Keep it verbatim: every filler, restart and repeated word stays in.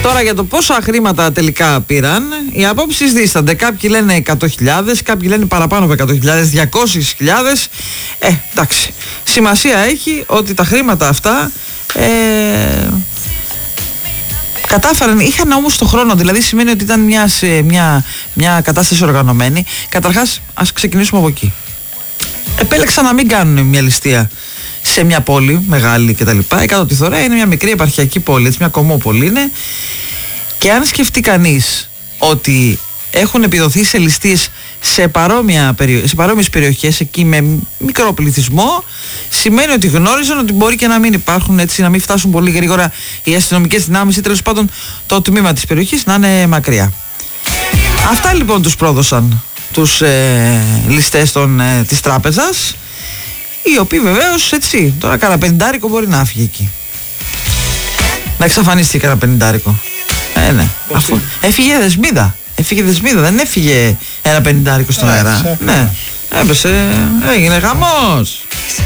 Τώρα για το πόσα χρήματα τελικά πήραν, οι απόψεις δίστανται. Κάποιοι λένε εκατό χιλιάδες, κάποιοι λένε παραπάνω από εκατό χιλιάδες, διακόσιες χιλιάδες. Ε, εντάξει. Σημασία έχει ότι τα χρήματα αυτά ε, κατάφεραν, είχαν όμως το χρόνο, δηλαδή σημαίνει ότι ήταν μια, μια, μια κατάσταση οργανωμένη. Καταρχάς, ας ξεκινήσουμε από εκεί. Επέλεξαν να μην κάνουν μια ληστεία σε μια πόλη μεγάλη κτλ. Εκατό τη Θωρέα είναι μια μικρή επαρχιακή πόλη, έτσι, μια κομμόπολη είναι. Και αν σκεφτεί κανείς ότι έχουν επιδοθεί σε ληστείες σε, παρόμοια, σε παρόμοιες περιοχές, εκεί με μικρό πληθυσμό, σημαίνει ότι γνώριζαν ότι μπορεί και να μην υπάρχουν, έτσι, να μην φτάσουν πολύ γρήγορα οι αστυνομικές δυνάμεις ή τέλος πάντων το τμήμα της περιοχής να είναι μακριά. Αυτά λοιπόν τους πρόδωσαν τους ε, ληστές των, ε, της τράπεζας, οι οποίοι βεβαίως, έτσι, τώρα κάνα πενηντάρικο μπορεί να φύγει εκεί. Να εξαφανιστεί κάνα πενηντάρικο. Ε, ναι. Αφού έφυγε δεσμίδα. Έφυγε δεσμίδα, δεν έφυγε ένα πενηντάρικο στον αέρα. Ναι, έπεσε, έγινε χαμός.